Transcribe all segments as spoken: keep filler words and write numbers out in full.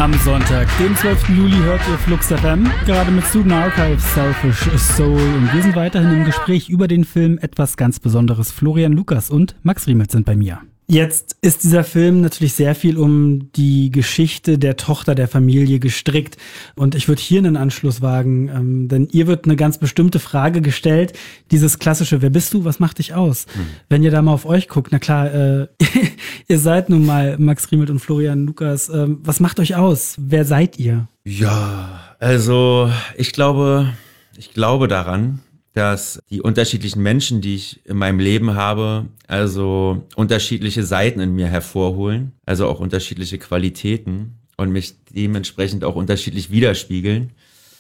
Am Sonntag, den zwölften Juli, hört ihr Flux F M, gerade mit Student Archive, Selfish Soul. Und wir sind weiterhin im Gespräch über den Film Etwas ganz Besonderes. Florian Lukas und Max Riemelt sind bei mir. Jetzt ist dieser Film natürlich sehr viel um die Geschichte der Tochter der Familie gestrickt. Und ich würde hier einen Anschluss wagen, ähm, denn ihr wird eine ganz bestimmte Frage gestellt. Dieses klassische, wer bist du, was macht dich aus? Mhm. Wenn ihr da mal auf euch guckt, na klar, äh, ihr seid nun mal Max Riemelt und Florian Lukas. Äh, was macht euch aus? Wer seid ihr? Ja, also ich glaube, ich glaube daran, dass die unterschiedlichen Menschen, die ich in meinem Leben habe, also unterschiedliche Seiten in mir hervorholen, also auch unterschiedliche Qualitäten und mich dementsprechend auch unterschiedlich widerspiegeln.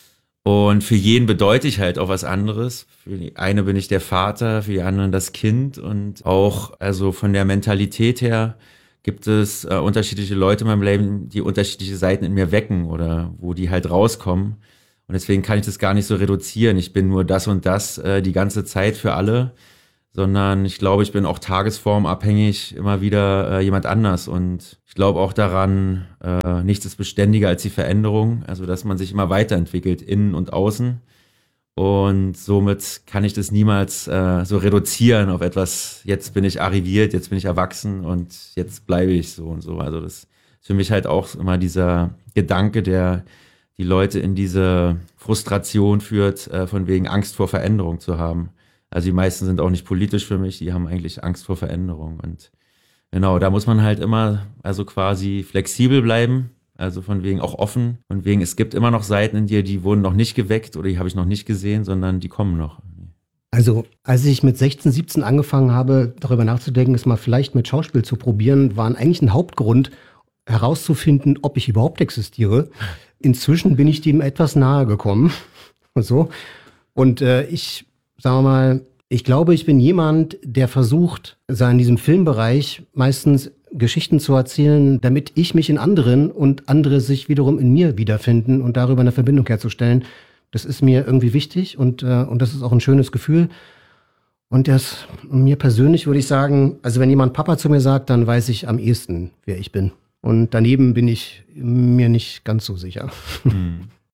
Und für jeden bedeute ich halt auch was anderes. Für die eine bin ich der Vater, für die anderen das Kind und auch also von der Mentalität her gibt es äh, unterschiedliche Leute in meinem Leben, die unterschiedliche Seiten in mir wecken oder wo die halt rauskommen. Und deswegen kann ich das gar nicht so reduzieren. Ich bin nur das und das äh, die ganze Zeit für alle, sondern ich glaube, ich bin auch tagesformabhängig immer wieder äh, jemand anders. Und ich glaube auch daran, äh, nichts ist beständiger als die Veränderung, also dass man sich immer weiterentwickelt, innen und außen. Und somit kann ich das niemals äh, so reduzieren auf etwas, jetzt bin ich arriviert, jetzt bin ich erwachsen und jetzt bleibe ich so und so. Also das ist für mich halt auch immer dieser Gedanke, der die Leute in diese Frustration führt, äh, von wegen Angst vor Veränderung zu haben. Also die meisten sind auch nicht politisch für mich, die haben eigentlich Angst vor Veränderung. Und genau, da muss man halt immer also quasi flexibel bleiben, also von wegen auch offen. Von wegen, es gibt immer noch Seiten in dir, die wurden noch nicht geweckt oder die habe ich noch nicht gesehen, sondern die kommen noch. Also als ich mit sechzehn, siebzehn angefangen habe, darüber nachzudenken, es mal vielleicht mit Schauspiel zu probieren, war eigentlich ein Hauptgrund, herauszufinden, ob ich überhaupt existiere. Inzwischen bin ich dem etwas nahe gekommen. Und so. Und äh, ich, sagen wir mal, ich glaube, ich bin jemand, der versucht, so in diesem Filmbereich meistens Geschichten zu erzählen, damit ich mich in anderen und andere sich wiederum in mir wiederfinden und darüber eine Verbindung herzustellen. Das ist mir irgendwie wichtig und, äh, und das ist auch ein schönes Gefühl. Und das, mir persönlich würde ich sagen, also wenn jemand Papa zu mir sagt, dann weiß ich am ehesten, wer ich bin. Und daneben bin ich mir nicht ganz so sicher. Hm.